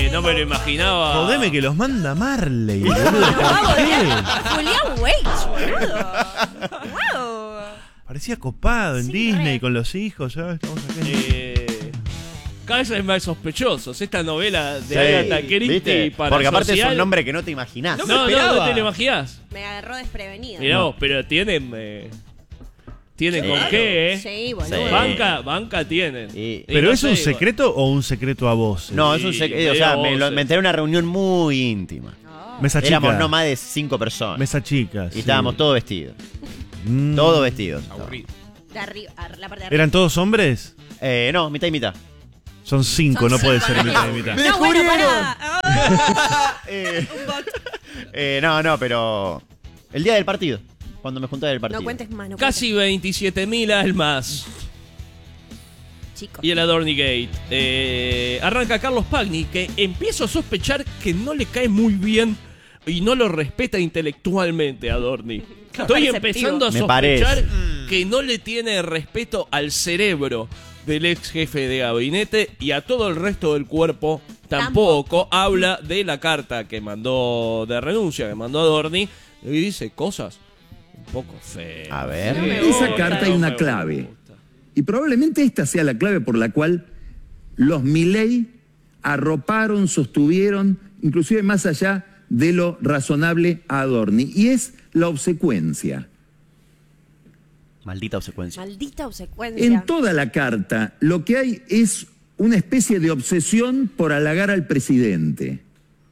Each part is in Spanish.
no me lo imaginaba. Jodeme que los manda Marley, boludo. Julián Weich, boludo. Wow. Parecía copado en Disney con los hijos, ya estamos acá. Cada vez hay más sospechosos. Esta novela de Sí, Agatha Christie ¿viste? para Porque aparte social, es un nombre que no te imaginás. No te lo imaginás. Me agarró desprevenida. Mirá vos, pero tienen... tienen con qué, Sí, boludo. Sí. Banca tienen. Y- ¿Pero no es un sé, secreto o un secreto a voces? No, es un secreto. O sea, me enteré en una reunión muy íntima. Mesa chica. Éramos no más de 5 personas. Mesa chica. Y sí. estábamos todos vestidos. Mm. Todos vestidos. Aburrido. De arriba, la parte de arriba. ¿Eran todos hombres? No, mitad y mitad. Son 5, Son no puede cinco, ser no. mitad y mitad. No, bueno, pará. Un bot. No, pero... El día del partido. Cuando me junté del partido. No cuentes más, no Casi 27.000 almas. Chicos. Y el Adorni Gate. Arranca Carlos Pagni, que empiezo a sospechar que no le cae muy bien y no lo respeta intelectualmente a Adorni. Estoy empezando a Me sospechar parece. que no le tiene respeto al cerebro del ex jefe de gabinete y a todo el resto del cuerpo tampoco. Habla de la carta que mandó de renuncia, que mandó Adorni, y dice cosas un poco feas. A ver. No me Esa gusta, carta hay no una me clave. gusta. Y probablemente esta sea la clave por la cual los Milei arroparon, sostuvieron, inclusive más allá de lo razonable a Adorni. Y es la obsecuencia. Maldita obsecuencia. Maldita obsecuencia. En toda la carta lo que hay es una especie de obsesión por halagar al presidente.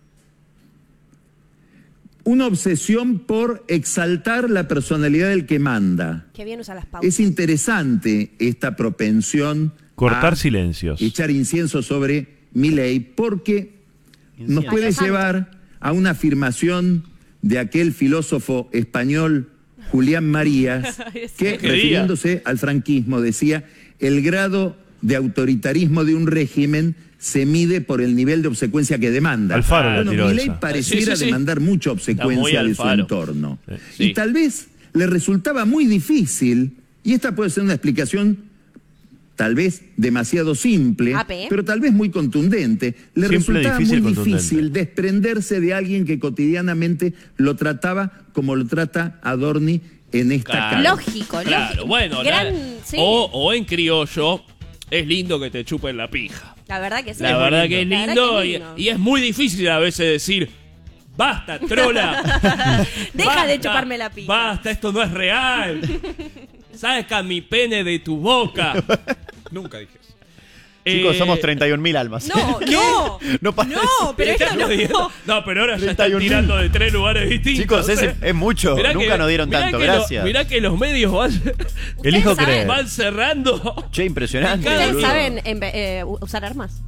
Una obsesión por exaltar la personalidad del que manda. Qué bien usa las pausas. Es interesante esta propensión Cortar a silencios. echar incienso sobre Milei porque nos puede Ay, santo. llevar a una afirmación de aquel filósofo español Julián Marías que, ¿Qué refiriéndose al franquismo, decía: el grado de autoritarismo de un régimen se mide por el nivel de obsecuencia que demanda. Alfaro la Bueno, tiró Milei esa. pareciera Sí. demandar mucha Está muy obsecuencia de su Alfaro. entorno. Sí. Y tal vez le resultaba muy difícil, y esta puede ser una explicación tal vez demasiado simple, AP. pero tal vez muy contundente. Le Simple, resultaba difícil, muy contundente. difícil desprenderse de alguien que cotidianamente lo trataba como lo trata Adorni en esta Claro. carta. Lógico, Claro, lógico. bueno, Gran, la- sí. o en criollo, es lindo que te chupen la pija. La verdad que sí. La verdad que es La verdad lindo, que es lindo. y es muy difícil a veces decir, basta, trola. Deja de Basta, chuparme la pija. Basta, esto no es real. Saca mi pene de tu boca. Nunca dije eso. Chicos, Eh, somos 31.000 almas. No, no. No parece. No, pero ¿estás esto no. jodiendo? No, pero ahora ya están 31.000. tirando de 3 lugares distintos. Chicos, es mucho. Mirá Nunca que- nos dieron mirá tanto. que Gracias. Mirá que los medios Elijo saben. creer. van cerrando. Che, impresionante. Cada ¿Ustedes boludo. saben usar armas?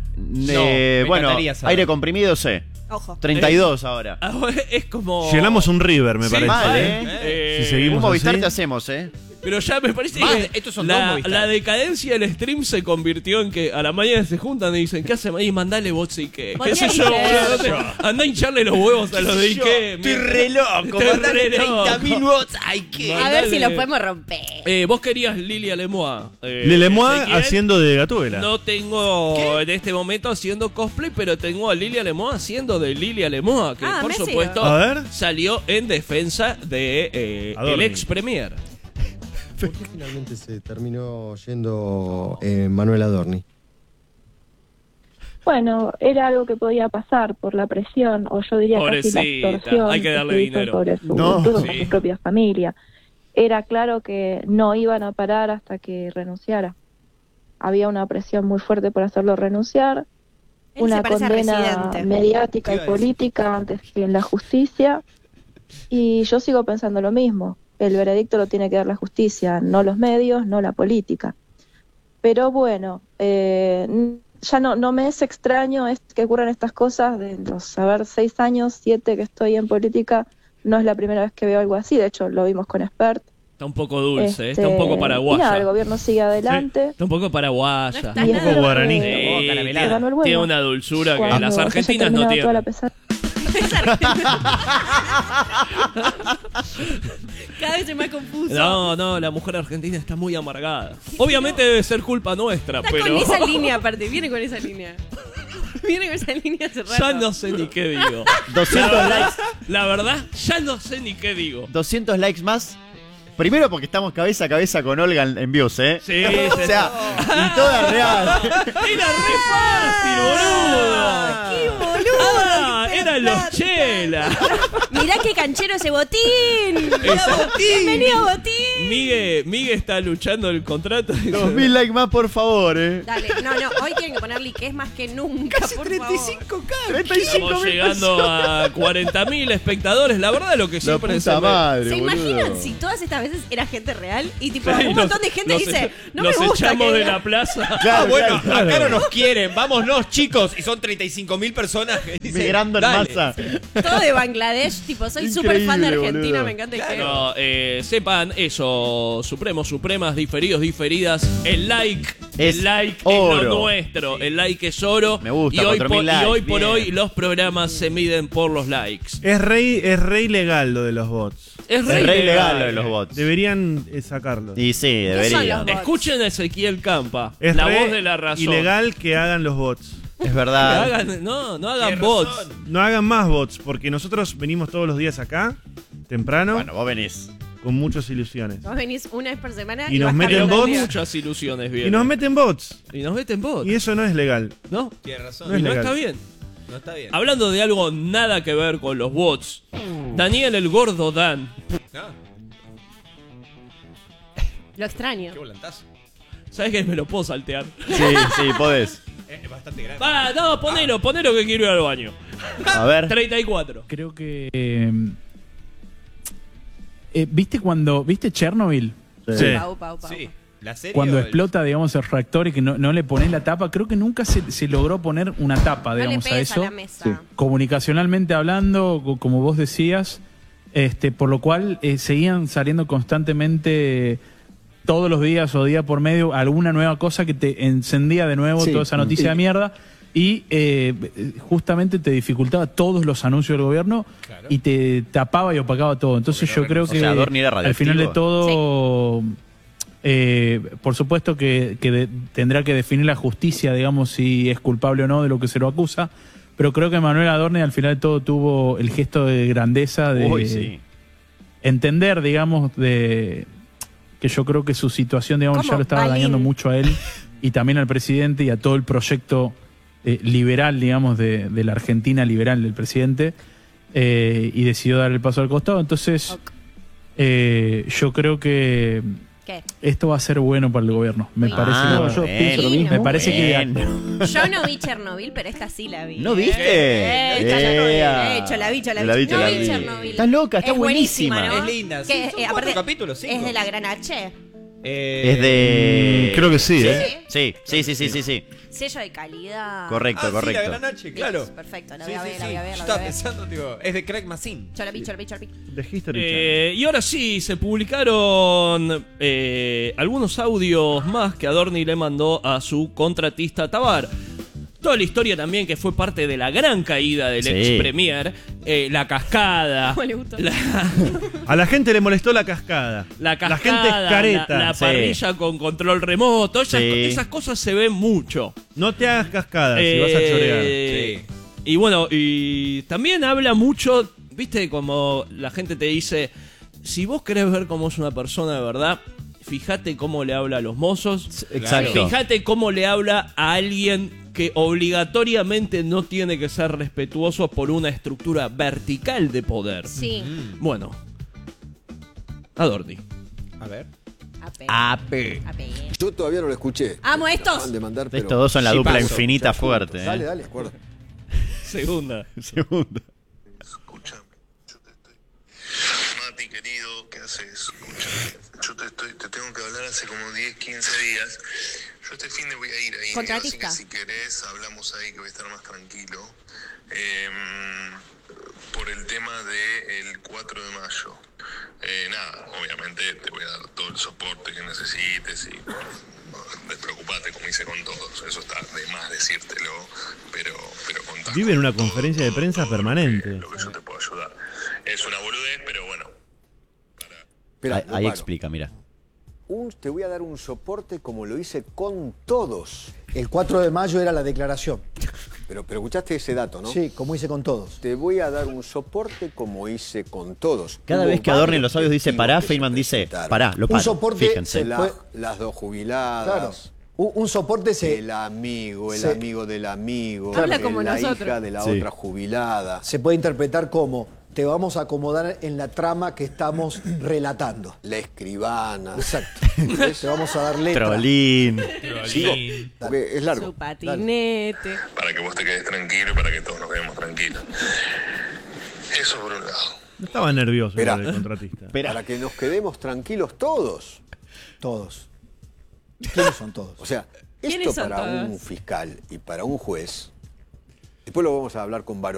me Bueno, encantaría saber. aire comprimido sé. Ojo. 32 ahora. Ahora es como... Llenamos un river, me Sí, parece. mal, ¿eh? Si seguimos Un Movistar así. te hacemos, Pero ya me parece Más, que estos son dos Movistar. la decadencia del stream se convirtió en que a la mañana se juntan y dicen, ¿qué hacen ahí? Mandale bots y qué. ¿Qué sé yo, boludo? No sé. Andá a hincharle los huevos a los de Ike. Estoy re loco. Estoy Mandale re loco. 30.000 votos. Ay, qué. A ver si Mandale. lo podemos romper. Vos querías Lilia Lemois. Lemois Ezequiel. haciendo de Gatúbela. No tengo en este momento haciendo cosplay, pero tengo a Lilia Lemois haciendo de Lilia Lemois, que Ah, por me supuesto A ver. salió en defensa de el Adorni. ex premier. ¿Por qué finalmente se terminó yendo Manuel Adorni? Bueno, era algo que podía pasar por la presión, o yo diría casi la Pobrecita, extorsión hay que darle se hizo dinero. sobre su, No, incluso sí. con su propia familia. Era claro que no iban a parar hasta que renunciara. Había una presión muy fuerte por hacerlo renunciar, Él una se parece a condena Residente. mediática y política antes que en la justicia, y yo sigo pensando lo mismo. El veredicto lo tiene que dar la justicia, no los medios, no la política. Pero bueno, ya no me es extraño que ocurran estas cosas. De los 6 años, 7 que estoy en política, no es la primera vez que veo algo así. De hecho, lo vimos con Expert. Está un poco dulce, está un poco Y paraguaya. nada, el gobierno sigue adelante. Está un poco paraguaya. No está Y Un poco espero guaraní. que- Sí, que ganó el bueno. tiene una dulzura que Cuando las se haya argentinas no terminado toda la tienen. pesadilla. Cada vez es más confuso. No, la mujer argentina está muy amargada. Obviamente debe ser culpa nuestra, Está pero... con esa línea, aparte. Viene con esa línea. Viene con esa línea hace rato. Ya no sé ni qué digo. 200 likes. La verdad, ya no sé ni qué digo. 200 likes más. Primero porque estamos cabeza a cabeza con Olga en views, ¿eh? Sí, O sea, y toda real. Era re fácil, boludo. ¡Qué boludo! Ah, eran los Chela. Mirá qué canchero ese botín. Bienvenido, botín. Migue está luchando el contrato. 2000 likes más, por favor, ¿eh? Dale, no, hoy tienen que ponerle que es más que nunca, por favor. 35 Estamos llegando a 40.000 espectadores. La verdad, lo que La siempre puta madre, ¿Se boludo. imaginan si todas estas veces era gente real? Y tipo, Sí, un montón de gente dice, no me nos gusta echamos que de la plaza. Claro, bueno, claro. acá no nos quieren. Vámonos, chicos. Y son 35.000 personas que dicen, Migrando en dale. masa. todo de Bangladesh, tipo, soy súper fan de Increíble, Argentina, boludo. me encanta el que No, sepan eso, supremos, supremas, diferidos, diferidas. El like Es es oro. lo nuestro. El like es oro. Me gusta, y hoy, 4.000 likes, y hoy por bien. hoy los programas se miden por los likes. Es re ilegal lo de los bots. Es Es re ilegal lo de los bots. Deberían sacarlo. Y sí, son debería. los bots? Escuchen a Ezequiel Campa, Es la re voz de la razón. ilegal que hagan los bots. Es Que verdad. hagan, no hagan Tienes bots. razón. No hagan más bots, porque nosotros venimos todos los días acá, temprano, Bueno, vos venís. con muchas ilusiones. Vos venís una vez por semana Y nos vas meten cambiando bots. el día. Muchas ilusiones, bien. Y nos meten bots. Y nos meten bots. Y eso no es legal. ¿No? Tienes razón. No es Y no legal. está bien. No está bien. Hablando de algo nada que ver con los bots. Daniel el Gordo Dan. Ah, Lo extraño. qué volantazo. ¿Sabes que me lo puedo saltear? Sí, podés. Es bastante grande. Va, no, ponelo que quiero ir al baño. A ver. 34. Creo que. ¿Viste Chernobyl? Sí. Upa, upa, upa, Sí. upa. La serie. Cuando o el- explota, digamos, el reactor y que no le pones la tapa, creo que nunca se logró poner una tapa, No le digamos, a pegues eso. a la mesa. Comunicacionalmente hablando, como vos decías, por lo cual seguían saliendo constantemente todos los días o día por medio alguna nueva cosa que te encendía de nuevo Sí. toda esa noticia de mierda y justamente te dificultaba todos los anuncios del gobierno Claro. y te tapaba y opacaba todo. Entonces yo creo O que sea, Dorni era al final de radioactivo. todo... por supuesto que tendrá que definir la justicia, digamos, si es culpable o no de lo que se lo acusa, pero creo que Manuel Adorni al final de todo tuvo el gesto de grandeza de Uy, sí. entender, digamos, de que yo creo que su situación, digamos, ¿Cómo? ya lo estaba Balín. dañando mucho a él y también al presidente y a todo el proyecto liberal, digamos, de la Argentina liberal del presidente, y decidió dar el paso al costado. Entonces, Ok. yo creo que ¿Qué? esto va a ser bueno para el gobierno. Me Uy. parece Ah, que yo bueno, pienso lo mismo. me parece que bueno. Yo no vi Chernobyl, pero esta sí la vi. ¿No viste? Yo la vi. La vi, No la vi vi. Chernobyl. Está loca, está Es buenísima, buenísima. ¿no? Es linda, sí, Que, son 4 capítulos, 5. Es de la gran H. Es de. Creo que sí, ¿Sí? Sí. Sello de calidad. Correcto, Ah, sí, correcto. la gran H, claro. Es perfecto, la Sí, voy a sí, ver, sí. la voy a ver, Yo la voy a estaba ver. pensando, digo, es de Craig Mazin. Yo la vi. The History Channel. Y ahora sí, se publicaron algunos audios más que Adorni le mandó a su contratista Tabar. Toda la historia también que fue parte de la gran caída del Sí. ex premier, la cascada, ¿Cómo le gustó? A la gente le molestó la cascada. la cascada, La gente es careta. la Sí. parrilla con control remoto, Sí. esas cosas se ven mucho. No te hagas cascada si vas a chorear. Sí. Y bueno, y también habla mucho, viste, como la gente te dice, si vos querés ver cómo es una persona de verdad, fíjate cómo le habla a los mozos. Exacto. Fíjate cómo le habla a alguien que obligatoriamente no tiene que ser respetuoso por una estructura vertical de poder. Sí. Bueno, Adorni. A ver. AP. Yo todavía no lo escuché. Amo estos. Acaban de mandar, pero- Estos dos son la Sí, dupla paso. infinita fuerte. Dale, dale, acuerdo. Segunda. Segundo. Escúchame, yo te estoy. Mati, querido, ¿qué haces? Escúchame, yo te tengo que hablar hace como 10, 15 días. Yo este fin de voy a ir ahí. Contratista. Así que si querés, hablamos ahí que voy a estar más tranquilo. Por el tema del 4 de mayo. Nada, obviamente te voy a dar todo el soporte que necesites y despreocupate como hice con todos. Eso está de más decírtelo, pero contá Vive en con una todo, conferencia de prensa todo lo permanente. Lo que yo te puedo ayudar. Es una boludez, pero bueno. Espera, Ahí, no ahí paro. explica, mira. Te voy a dar un soporte como lo hice con todos. El 4 de mayo era la declaración. Pero escuchaste ese dato, ¿no? Sí, como hice con todos. Te voy a dar un soporte como hice con todos. Cada Hubo vez que Adorni en varios los audios dice pará, colectivos que se Feynman dice presentaron. pará, lo paro. Un soporte Fíjense. Las dos jubiladas. Claro. Un soporte El amigo del amigo. Habla como la nosotros. hija de la Sí. otra jubilada. se puede interpretar como te vamos a acomodar en la trama que estamos relatando. La escribana. Exacto. Te vamos a dar letra. Trolín. Sigo, porque es largo. Su patinete. Para que vos te quedes tranquilo y para que todos nos quedemos tranquilos. Eso por un lado. No estaba nervioso Esperá. el contratista. Para que nos quedemos tranquilos todos. Todos. ¿Quiénes son todos? O sea, ¿Quiénes esto son para todos? un fiscal y para un juez, después lo vamos a hablar con Baró.